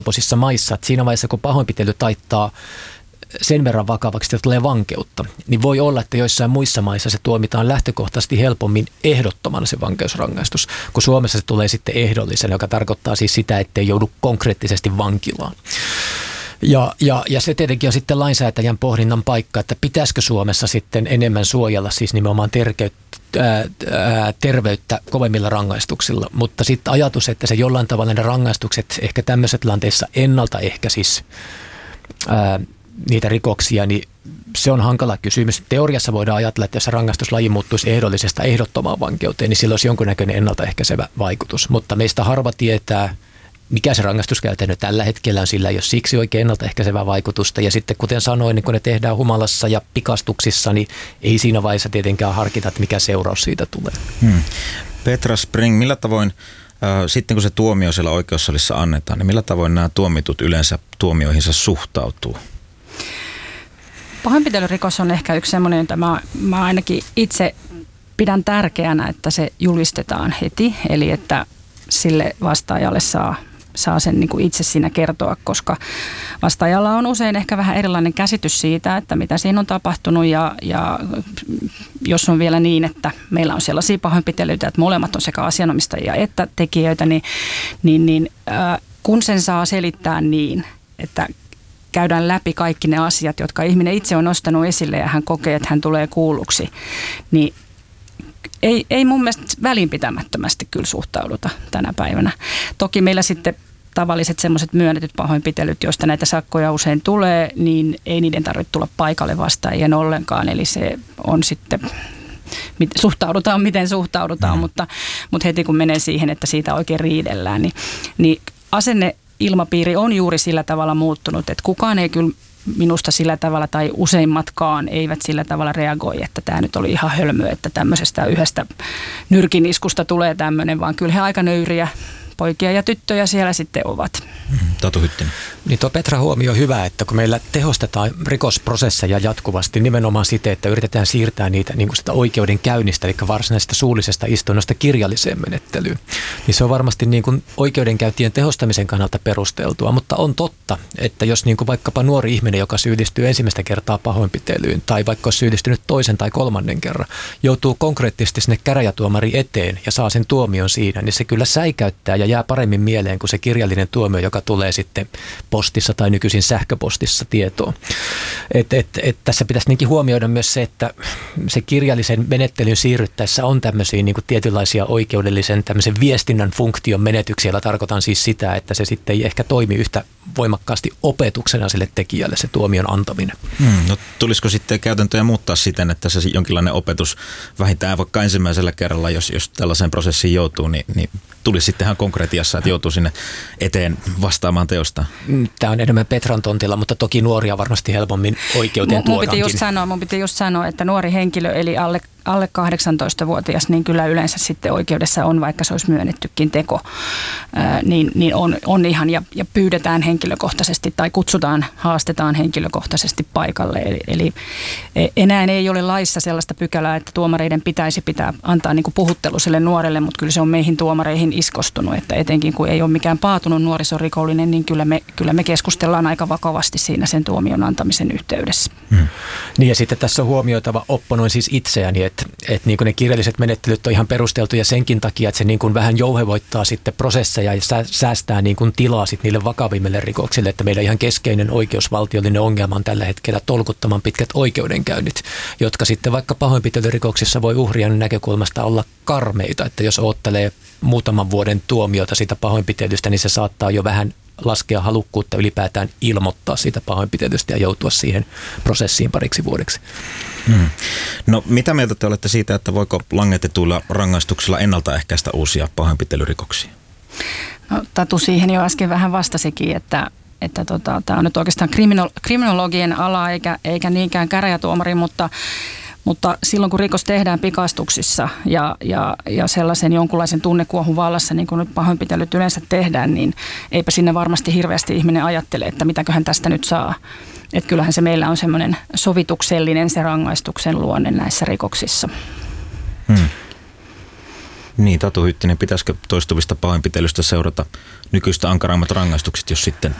helpoisissa maissa, että siinä vaiheessa kun pahoinpitely taittaa sen verran vakavaksi, että tulee vankeutta, niin voi olla, että joissain muissa maissa se tuomitaan lähtökohtaisesti helpommin ehdottomana se vankeusrangaistus, kun Suomessa se tulee sitten ehdollisena, joka tarkoittaa siis sitä, ettei joudu konkreettisesti vankilaan. Ja se tietenkin on sitten lainsäätäjän pohdinnan paikka, että pitäisikö Suomessa sitten enemmän suojella siis nimenomaan terveyttä kovemmilla rangaistuksilla, mutta sitten ajatus, että se jollain tavalla ne rangaistukset ehkä tämmöisessä tilanteessa ennaltaehkäisisi niitä rikoksia, niin se on hankala kysymys. Teoriassa voidaan ajatella, että jos se rangaistuslaji muuttuisi ehdollisesta ehdottomaan vankeuteen, niin sillä olisi jonkunnäköinen ennaltaehkäisevä vaikutus, mutta meistä harva tietää, mikä se rangaistuskäytäntö tällä hetkellä on, sillä ei ole siksi oikein ennaltaehkäisevää vaikutusta. Ja sitten kuten sanoin, niin kun ne tehdään humalassa ja pikastuksissa, niin ei siinä vaiheessa tietenkään harkita, että mikä seuraus siitä tulee. Petra Spring, millä tavoin sitten kun se tuomio siellä oikeussalissa annetaan, niin millä tavoin nämä tuomitut yleensä tuomioihinsa suhtautuu? Pahoinpitelyrikos on ehkä yksi semmoinen, jota mä ainakin itse pidän tärkeänä, että se julistetaan heti, eli että sille vastaajalle saa sen niin kuin itse siinä kertoa, koska vastaajalla on usein ehkä vähän erilainen käsitys siitä, että mitä siinä on tapahtunut ja jos on vielä niin, että meillä on sellaisia pahoinpitelyitä, että molemmat on sekä asianomistajia että tekijöitä, niin kun sen saa selittää niin, että käydään läpi kaikki ne asiat, jotka ihminen itse on nostanut esille ja hän kokee, että hän tulee kuulluksi, niin ei mun mielestä välinpitämättömästi kyllä suhtauduta tänä päivänä. Toki meillä sitten tavalliset semmoiset myönnetyt pahoinpitelyt, joista näitä sakkoja usein tulee, niin ei niiden tarvitse tulla paikalle vastaajien ollenkaan. Eli se on sitten, suhtaudutaan miten suhtaudutaan, mutta heti kun menee siihen, että siitä oikein riidellään, niin asenneilmapiiri on juuri sillä tavalla muuttunut, että kukaan ei kyllä minusta sillä tavalla, tai useimmatkaan eivät sillä tavalla reagoi, että tämä nyt oli ihan hölmö, että tämmöisestä yhdestä nyrkiniskusta tulee tämmöinen, vaan kyllä he aika nöyriä poikia ja tyttöjä siellä sitten ovat. Tatu Hyttinen. Niin tuo Petra huomio on hyvä, että kun meillä tehostetaan rikosprosesseja jatkuvasti nimenomaan siten, että yritetään siirtää niitä niin kuin sitä oikeudenkäynnistä, eli varsinaisesta suullisesta istunnosta kirjalliseen menettelyyn, niin se on varmasti niin kuin oikeudenkäyntien tehostamisen kannalta perusteltua, mutta on totta, että jos niin kuin vaikkapa nuori ihminen, joka syyllistyy ensimmäistä kertaa pahoinpitelyyn tai vaikka on syyllistynyt toisen tai kolmannen kerran, joutuu konkreettisesti sinne käräjätuomari eteen ja saa sen tuomion siinä, niin se kyllä säikäyttää ja jää paremmin mieleen kuin se kirjallinen tuomio, joka tulee sitten postissa tai nykyisin sähköpostissa tietoon. Tässä pitäisi niinkin huomioida myös se, että se kirjallisen menettelyn siirryttäessä on tämmöisiä niin kuin tietynlaisia oikeudellisen tämmöisen viestinnän funktion menetyksiä, joilla tarkoitan siis sitä, että se sitten ei ehkä toimi yhtä voimakkaasti opetuksena sille tekijälle se tuomion antaminen. No tulisiko sitten käytäntöjä muuttaa siten, että se jonkinlainen opetus vähintään vaikka ensimmäisellä kerralla, jos tällaiseen prosessiin joutuu, niin tulisi sitten ihan konkretiassa, että joutuu sinne eteen vastaamaan teosta? Tämä on enemmän Petran tontilla, mutta toki nuoria varmasti helpommin oikeuteen tuodaankin. Mun piti just sanoa, että nuori henkilö, eli alle 18-vuotias, niin kyllä yleensä sitten oikeudessa on, vaikka se olisi myönnettykin teko, niin on ihan ja pyydetään henkilökohtaisesti tai haastetaan henkilökohtaisesti paikalle. Eli enää ei ole laissa sellaista pykälää, että tuomareiden pitäisi antaa niin kuin puhuttelu sille nuorelle, mutta kyllä se on meihin tuomareihin iskostunut, että etenkin kun ei ole mikään paatunut nuorisorikollinen, niin kyllä me keskustellaan aika vakavasti siinä sen tuomion antamisen yhteydessä. Niin ja sitten tässä on huomioitava, opponoin siis itseäni, että niin kuin ne kirjalliset menettelyt on ihan perusteltuja senkin takia, että se niin kuin vähän jouhevoittaa sitten prosesseja ja säästää niin kuin tilaa sitten niille vakavimmille rikoksille, että meidän ihan keskeinen oikeusvaltiollinen ongelma on tällä hetkellä tolkuttoman pitkät oikeudenkäynnit, jotka sitten vaikka pahoinpitelyrikoksissa voi uhrien näkökulmasta olla karmeita, että jos oottelee muutaman vuoden tuomiota siitä pahoinpitelystä, niin se saattaa jo vähän laskea halukkuutta ylipäätään ilmoittaa siitä pahoinpitelystä ja joutua siihen prosessiin pariksi vuodeksi. No mitä mieltä te olette siitä, että voiko langetetuilla rangaistuksilla ennaltaehkäistä uusia pahoinpitelyrikoksia? No, Tatu siihen jo äsken vähän vastasikin, että tämä on nyt oikeastaan kriminologien ala eikä niinkään käräjätuomari, mutta silloin kun rikos tehdään pikastuksissa ja sellaisen jonkunlaisen tunnekuohun vallassa, niin kuin nyt pahoinpitelyt yleensä tehdään, niin eipä sinne varmasti hirveästi ihminen ajattele, että mitäköhän tästä nyt saa. Että kyllähän se meillä on semmoinen sovituksellinen se rangaistuksen luonne näissä rikoksissa. Niin, Tatu Hyttinen, pitäisikö toistuvista pahoinpitelystä seurata nykyistä ankarammat rangaistukset, jos sitten